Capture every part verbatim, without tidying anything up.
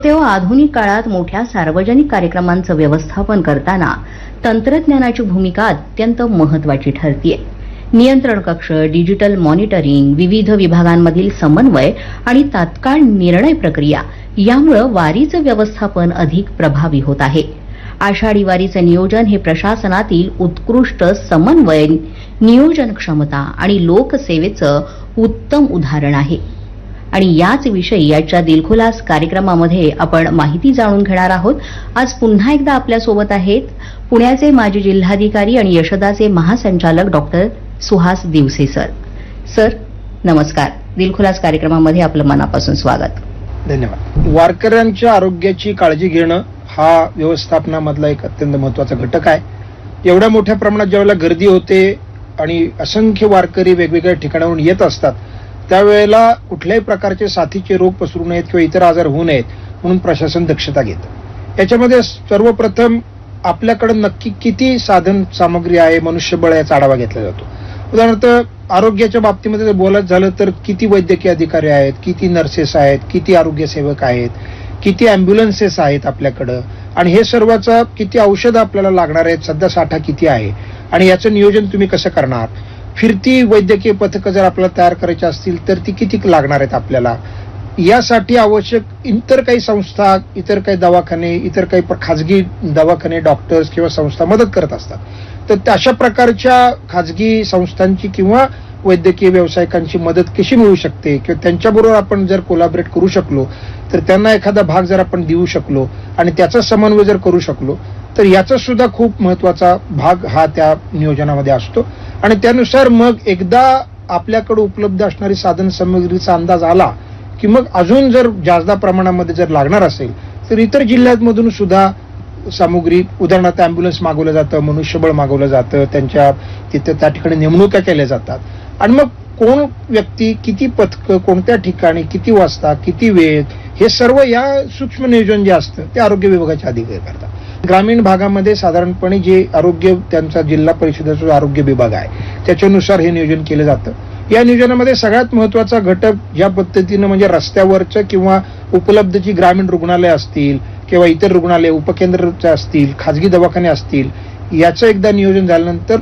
तेव्हा आधुनिक काळात मोठ्या सार्वजनिक कार्यक्रमांचं व्यवस्थापन करताना तंत्रज्ञानाची भूमिका अत्यंत महत्वाची ठरते. नियंत्रण कक्ष, डिजिटल मॉनिटरिंग, विविध विभागांमधील समन्वय आणि तात्काळ निर्णय प्रक्रिया यामुळे वारीचं व्यवस्थापन अधिक प्रभावी होत आहे. आषाढी वारीचं नियोजन हे प्रशासनातील उत्कृष्ट समन्वय, नियोजन क्षमता आणि लोकसेवेचं उत्तम उदाहरण आहे. आणि याच विषयी याच्या दिलखुलास कार्यक्रमामध्ये आपण माहिती जाणून घेणार आहोत. आज पुन्हा एकदा आपल्या सोबत आहेत पुण्याचे माजी जिल्हाधिकारी आणि यशदाचे महासंचालक doctor Suhas Diwase sir. Sir नमस्कार. दिलखुलास कार्यक्रमामध्ये आपलं मनापासून स्वागत. धन्यवाद. वारकऱ्यांच्या आरोग्याची काळजी घेणं हा व्यवस्थापनामधला एक अत्यंत महत्वाचा घटक आहे. एवढ्या मोठ्या प्रमाणात ज्यावेळेला गर्दी होते आणि असंख्य वारकरी वेगवेगळ्या ठिकाणावरून येत असतात त्यावेळेला कुठल्याही प्रकारचे साथीचे रोग पसरू नयेत किंवा इतर आजार होऊ नयेत म्हणून प्रशासन दक्षता घेतं. याच्यामध्ये सर्वप्रथम आपल्याकडे नक्की किती साधन सामग्री आहे, मनुष्यबळ याचा आढावा घेतला जातो. उदाहरणार्थ आरोग्याच्या बाबतीमध्ये जर बोलायचं झालं तर किती वैद्यकीय अधिकारी आहेत, किती नर्सेस आहेत, किती आरोग्य सेवक आहेत, किती अँब्युलन्सेस आहेत आपल्याकडं, आणि हे सर्वांचं किती औषधं आपल्याला लागणार आहेत, सध्या साठा किती आहे आणि याचं नियोजन तुम्ही कसं करणार. फिरती वैद्यकीय पथकं जर आपल्याला तयार करायची असतील तर ती किती लागणार आहेत आपल्याला. यासाठी आवश्यक इतर काही संस्था, इतर काही दवाखाने, इतर काही खाजगी दवाखाने, डॉक्टर्स किंवा संस्था मदत करत असतात. तर अशा प्रकारच्या खाजगी संस्थांची किंवा वैद्यकीय व्यावसायिकांची मदत कशी मिळू शकते किंवा त्यांच्याबरोबर आपण जर कोलॅबरेट करू शकलो तर त्यांना एखादा भाग जर आपण देऊ शकलो आणि त्याचा समन्वय जर करू शकलो तर याचा सुद्धा खूप महत्वाचा भाग हा त्या नियोजनामध्ये असतो. आणि त्यानुसार मग एकदा आपल्याकडे उपलब्ध असणारी साधन सामग्रीचा अंदाज आला की मग अजून जर जास्त प्रमाणामध्ये जर लागणार असेल तर इतर जिल्ह्यांमधून सुद्धा सामुग्री, उदाहरणार्थ अँब्युलन्स मागवलं जातं, मनुष्यबळ मागवलं जातं, त्यांच्या तिथे त्या ठिकाणी नेमणुका केल्या जातात. आणि मग कोण व्यक्ती, किती पथकं, कोणत्या ठिकाणी, किती वाजता, किती वेळ, हे सर्व या सूक्ष्म नियोजन जे असतं ते आरोग्य विभागाचे अधिकारी करतात. ग्रामीण भागामध्ये साधारणपणे जे आरोग्य, त्यांचा जिल्हा परिषदेचा जो आरोग्य विभाग आहे त्याच्यानुसार हे नियोजन केलं जातं. या नियोजनामध्ये सगळ्यात महत्वाचा घटक ज्या पद्धतीनं म्हणजे रस्त्यावरचं किंवा उपलब्ध जी ग्रामीण रुग्णालय असतील किंवा इतर रुग्णालय, उपकेंद्र असतील, खाजगी दवाखाने असतील, याचं एकदा नियोजन झाल्यानंतर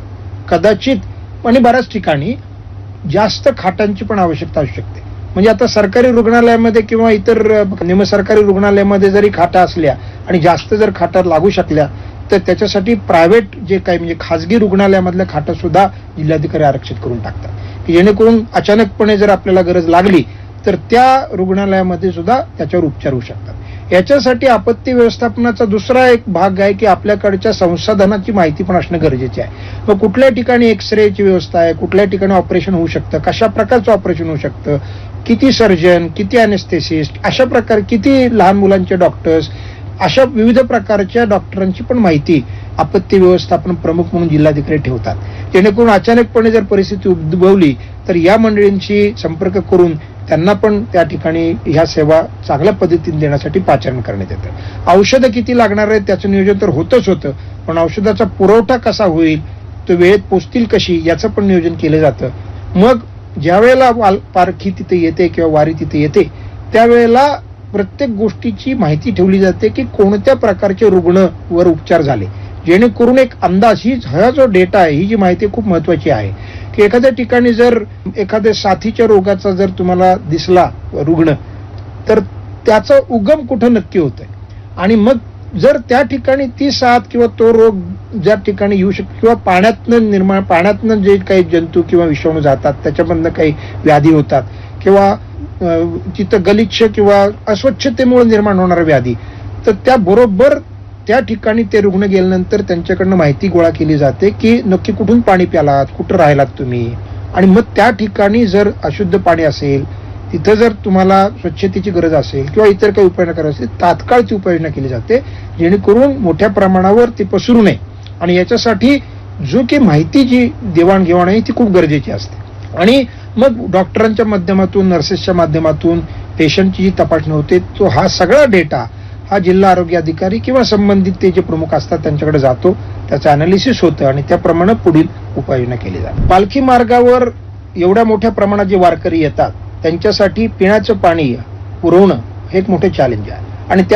कदाचित आणि बऱ्याच ठिकाणी जास्त खाटांची पण आवश्यकता असू शकते. म्हणजे आता सरकारी रुग्णालयामध्ये किंवा इतर निमसरकारी रुग्णालयामध्ये जरी खाटा असल्या आणि जास्त जर खाटा लागू शकल्या तर त्याच्यासाठी प्रायव्हेट जे काही म्हणजे खाजगी रुग्णालयामधल्या खाटा सुद्धा जिल्हाधिकारी आरक्षित करून टाकतात की जेणेकरून अचानकपणे जर आपल्याला गरज लागली तर त्या रुग्णालयामध्ये सुद्धा त्याच्यावर उपचार होऊ शकतात. याच्यासाठी आपत्ती व्यवस्थापनाचा दुसरा एक भाग आहे की आपल्याकडच्या संसाधनाची माहिती पण असणं गरजेचे आहे. मग कुठल्या ठिकाणी एक्सरेची व्यवस्था आहे, कुठल्या ठिकाणी ऑपरेशन होऊ शकतं, कशा प्रकारचं ऑपरेशन होऊ शकतं, किती सर्जन, किती अनेस्थेसिस्ट, अशा प्रकारे किती लहान मुलांचे डॉक्टर्स, अशा विविध प्रकारच्या डॉक्टरांची पण माहिती आपत्ती व्यवस्थापन प्रमुख म्हणून जिल्हाधिकारी ठेवतात. जेणेकरून अचानकपणे जर परिस्थिती उद्भवली तर या मंडळींशी संपर्क करून त्यांना पण त्या ठिकाणी ह्या सेवा चांगल्या पद्धतीने देण्यासाठी पाचारण करण्यात येतं. औषधं किती लागणार आहेत त्याचं नियोजन तर होतच होतं, पण औषधाचा पुरवठा कसा होईल, तो वेळेत पोचतील कशी याचं पण नियोजन केलं जातं. मग ज्या वेळेला पालखी तिथे येते किंवा वारी तिथे येते त्यावेळेला प्रत्येक गोष्टीची माहिती ठेवली जाते की कोणत्या प्रकारचे रुग्ण वर उपचार झाले, जेणेकरून एक अंदाज, ही हा जो डेटा आहे, ही जी माहिती खूप महत्वाची आहे की एखाद्या ठिकाणी जर एखाद्या साथीच्या रोगाचा जर तुम्हाला दिसला रुग्ण तर त्याचा उगम कुठं नक्की होतोय आणि मग जर त्या ठिकाणी ती साथ किंवा तो रोग ज्या ठिकाणी येऊ शकतो किंवा पाण्यातनं निर्माण पाण्यातनं जे काही जंतू किंवा विषाणू जातात त्याच्यामधनं काही व्याधी होतात किंवा तिथं गलिच्छ किंवा अस्वच्छतेमुळे निर्माण होणाऱ्या व्याधी, तर त्या बरोबर त्या ठिकाणी ते रुग्ण गेल्यानंतर त्यांच्याकडनं माहिती गोळा केली जाते की नक्की कुठून पाणी प्यालात, कुठं राहिलात तुम्ही, आणि मग त्या ठिकाणी जर अशुद्ध पाणी असेल, तिथं जर तुम्हाला स्वच्छतेची गरज असेल किंवा इतर काही उपाययोजना करायची असेल तात्काळ ती उपाययोजना केली जाते जेणेकरून मोठ्या प्रमाणावर ती पसरू नये. आणि याच्यासाठी जो की माहिती जी देवाणघेवाण आहे ती खूप गरजेची असते. आणि मग डॉक्टरांच्या माध्यमातून, नर्सेसच्या माध्यमातून पेशंटची जी तपासणी होते तो हा सगळा डेटा हा जिल्हा आरोग्य अधिकारी किंवा संबंधित ते जे प्रमुख असतात त्यांच्याकडे जातो, त्याचं अनालिसिस होतं आणि त्याप्रमाणे पुढील उपाययोजना केली जाते. पालखी मार्गावर एवढ्या मोठ्या प्रमाणात जे वारकरी येतात त्यांच्यासाठी पिण्याचं पाणी पुरवणं हे एक मोठे चॅलेंज आहे आणि त्या